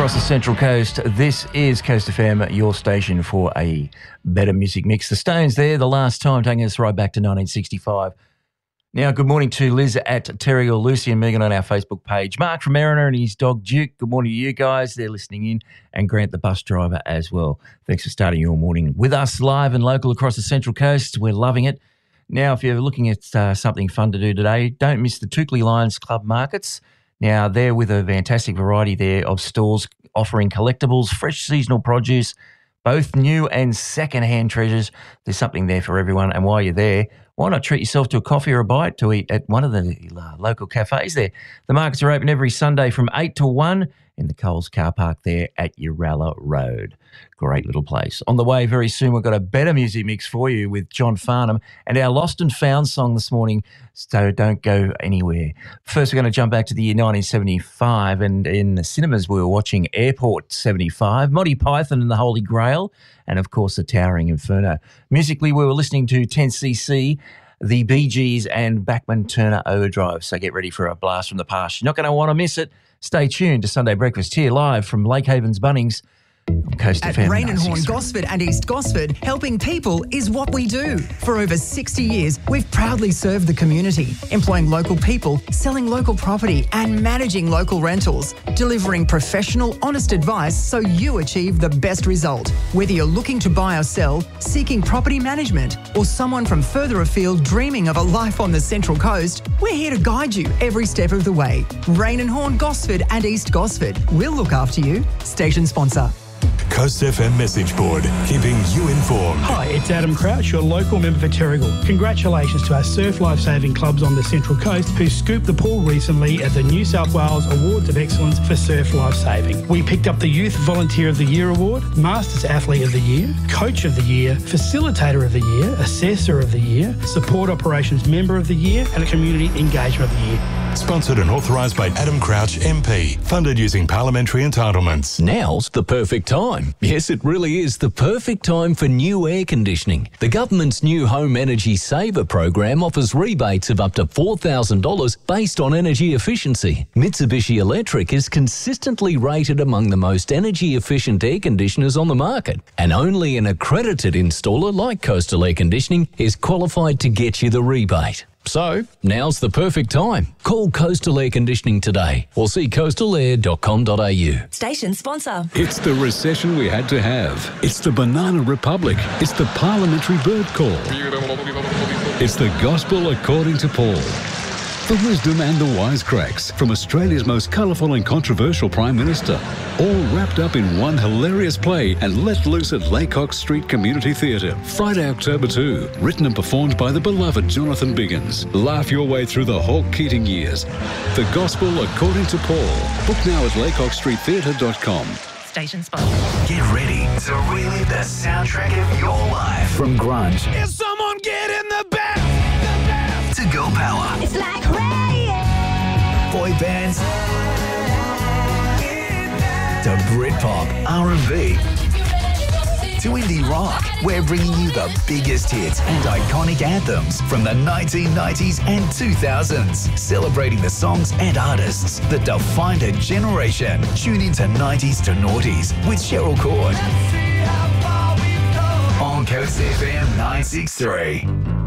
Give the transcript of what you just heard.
across the Central Coast. This is Coast FM, your station for a better music mix. The Stones there, the last time, taking us right back to 1965. Now, good morning to Liz at Terrigal, Lucy and Megan on our Facebook page. Mark from Erina and his dog Duke. Good morning to you guys. They're listening in. And Grant, the bus driver, as well. Thanks for starting your morning with us live and local across the Central Coast. We're loving it. Now, if you're looking at something fun to do today, don't miss the Toukley Lions Club Markets. Now, they're with a fantastic variety there of stores offering collectibles, fresh seasonal produce, both new and second-hand treasures. There's something there for everyone. And while you're there, why not treat yourself to a coffee or a bite to eat at one of the local cafes there? The markets are open every Sunday from 8 to 1 in the Coles car park there at Uralla Road. Great little place. On the way very soon, we've got a better music mix for you with John Farnham and our Lost and Found song this morning, so don't go anywhere. First, we're going to jump back to the year 1975, and in the cinemas we were watching Airport 75, Monty Python and the Holy Grail, and of course the Towering Inferno. Musically, we were listening to 10cc, the Bee Gees and Bachman Turner Overdrive, so get ready for a blast from the past. You're not going to want to miss it. Stay tuned to Sunday Breakfast here live from Lake Havens Bunnings. At Rain and Horn, Gosford and East Gosford, helping people is what we do. For over 60 years, we've proudly served the community, employing local people, selling local property and managing local rentals, delivering professional, honest advice so you achieve the best result. Whether you're looking to buy or sell, seeking property management, or someone from further afield dreaming of a life on the Central Coast, we're here to guide you every step of the way. Rain and Horn, Gosford and East Gosford. We'll look after you. Station sponsor. Coast FM message board, keeping you informed. Hi, it's Adam Crouch, your local member for Terrigal. Congratulations to our surf lifesaving clubs on the Central Coast who scooped the pool recently at the New South Wales Awards of Excellence for Surf Lifesaving. We picked up the Youth Volunteer of the Year award, Masters Athlete of the Year, Coach of the Year, Facilitator of the Year, Assessor of the Year, Support Operations Member of the Year, and a Community Engagement of the Year. Sponsored and authorised by Adam Crouch MP. Funded using parliamentary entitlements. Now's the perfect time. Yes, it really is the perfect time for new air conditioning. The government's new Home Energy Saver program offers rebates of up to $4,000 based on energy efficiency. Mitsubishi Electric is consistently rated among the most energy efficient air conditioners on the market, and only an accredited installer like Coastal Air Conditioning is qualified to get you the rebate. So, now's the perfect time. Call Coastal Air Conditioning today or see coastalair.com.au. Station sponsor. It's the recession we had to have. It's the Banana Republic. It's the Parliamentary Bird Call. It's the Gospel according to Paul. The wisdom and the wisecracks from Australia's most colourful and controversial Prime Minister, all wrapped up in one hilarious play and let loose at Laycock Street Community Theatre, Friday, October 2. Written and performed by the beloved Jonathan Biggins. Laugh your way through the Hawke Keating years. The Gospel according to Paul. Book now at laycockstreettheatre.com. Station sponsor. Get ready to relive the soundtrack of your life. From grunge. Is someone getting the best? To girl power. It's like rain. Boy bands. To Britpop, R&B. To indie rock. We're bringing you the biggest hits and iconic anthems from the 1990s and 2000s. Celebrating the songs and artists that defined a generation. Tune into 90s to Noughties with Cheryl Cord. On Coast FM 963.